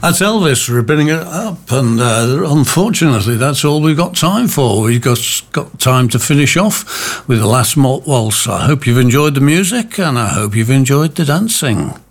That's Elvis ripping it up, and unfortunately, that's all we've got time for. We've got time to finish off with the last malt waltz. I hope you've enjoyed the music, and I hope you've enjoyed the dancing.